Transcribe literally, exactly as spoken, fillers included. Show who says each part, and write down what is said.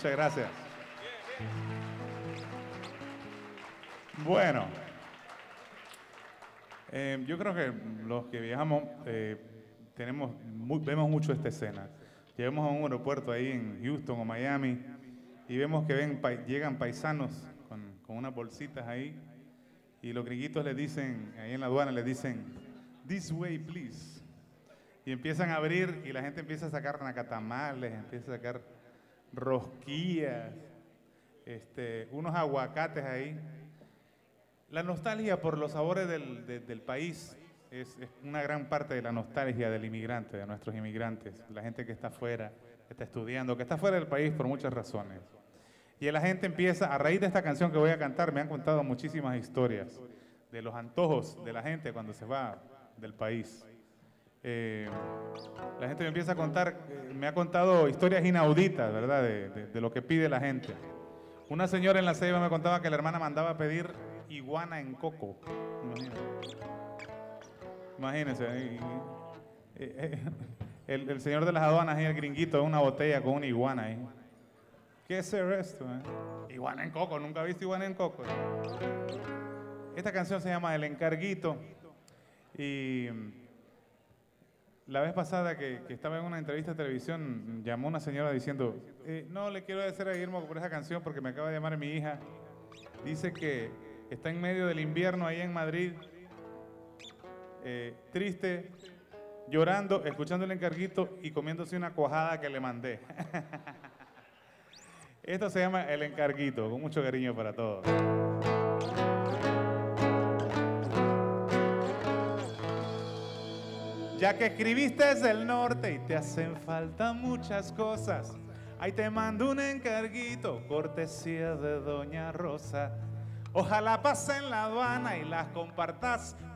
Speaker 1: Muchas gracias. Bueno, eh, yo creo que los que viajamos eh, tenemos, muy, vemos mucho esta escena. Llegamos a un aeropuerto ahí en Houston o Miami y vemos que ven, pa llegan paisanos con, con unas bolsitas ahí y los gringuitos les dicen, ahí en la aduana les dicen, "This way, please". Y empiezan a abrir y la gente empieza a sacar nacatamales, empieza a sacar rosquillas, este, unos aguacates ahí. La nostalgia por los sabores del, de, del país es, es una gran parte de la nostalgia del inmigrante, de nuestros inmigrantes, la gente que está afuera, que está estudiando, que está fuera del país por muchas razones. Y la gente empieza, a raíz de esta canción que voy a cantar, me han contado muchísimas historias de los antojos de la gente cuando se va del país. Eh, la gente me empieza a contar, eh, me ha contado historias inauditas, ¿verdad?, de, de, de lo que pide la gente. Una señora en La Ceiba me contaba que la hermana mandaba a pedir iguana en coco. Imagínense. Eh, eh, el, el señor de las aduanas y el gringuito, una botella con una iguana ahí. ¿Qué es esto? Eh? Iguana en coco, nunca he visto iguana en coco. Esta canción se llama El Encarguito. Y la vez pasada que, que estaba en una entrevista de televisión, llamó una señora diciendo, eh, no, le quiero decir a Guillermo por esa canción porque me acaba de llamar mi hija. Dice que está en medio del invierno ahí en Madrid, eh, triste, llorando, escuchando El Encarguito y comiéndose una cuajada que le mandé. Esto se llama El Encarguito, con mucho cariño para todos. Ya que escribiste desde el norte y te hacen falta muchas cosas, ahí te mando un encarguito, cortesía de Doña Rosa. Ojalá pasen la aduana y las compartas